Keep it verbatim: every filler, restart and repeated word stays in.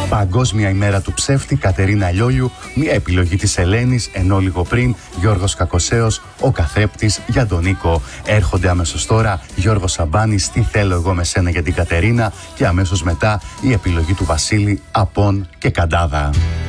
Παγκόσμια ημέρα του ψεύτη, Κατερίνα Λιόλιου, μια επιλογή της Ελένης, ενώ λίγο πριν Γιώργος Κακοσέος, ο καθρέπτης για τον Νίκο. Έρχονται αμέσως τώρα Γιώργος Σαμπάνης, τι θέλω εγώ με σένα για την Κατερίνα, και αμέσως μετά η επιλογή του Βασίλη, Απών και Καντάδα.